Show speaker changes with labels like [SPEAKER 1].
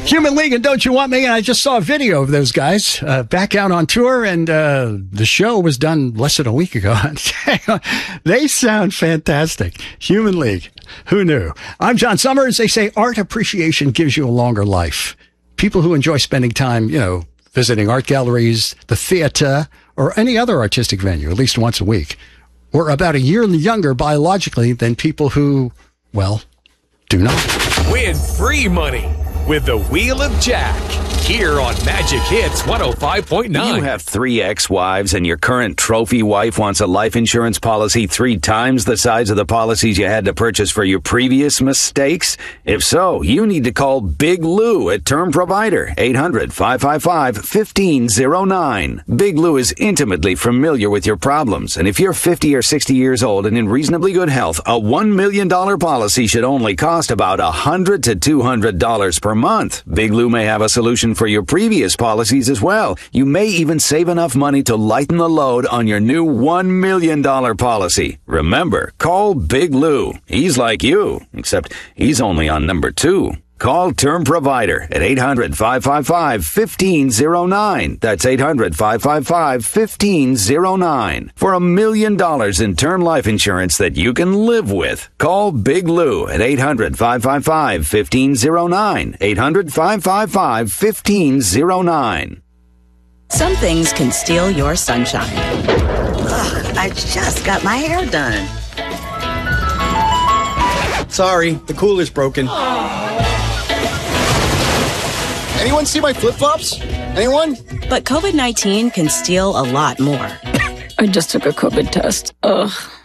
[SPEAKER 1] Human League and Don't You Want Me? And I just saw a video of those guys back out on tour, and the show was done less than a week ago. They sound fantastic. Human League. Who knew? I'm John Summers. They say art appreciation gives you a longer life. People who enjoy spending time, visiting art galleries, the theater, or any other artistic venue at least once a week, were about a year younger biologically than people who, well, do not.
[SPEAKER 2] Win free money with the Wheel of Jack here on Magic Hits 105.9.
[SPEAKER 3] You have 3 ex-wives and your current trophy wife wants a life insurance policy 3 times the size of the policies you had to purchase for your previous mistakes? If so, you need to call Big Lou at Term Provider, 800-555-1509. Big Lou is intimately familiar with your problems, and if you're 50 or 60 years old and in reasonably good health, a $1 million policy should only cost about $100 to $200 per month. Big Lou may have a solution for your previous policies as well. You may even save enough money to lighten the load on your new $1 million policy. Remember, call Big Lou. He's like you, except he's only on number 2. Call Term Provider at 800-555-1509. That's 800-555-1509. For $1 million in term life insurance that you can live with. Call Big Lou at 800-555-1509. 800-555-1509.
[SPEAKER 4] Some things can steal your sunshine.
[SPEAKER 5] Ugh, I just got my hair done.
[SPEAKER 6] Sorry, the cooler's broken. Anyone see my flip-flops? Anyone?
[SPEAKER 4] But COVID-19 can steal a lot more.
[SPEAKER 7] I just took a COVID test. Ugh.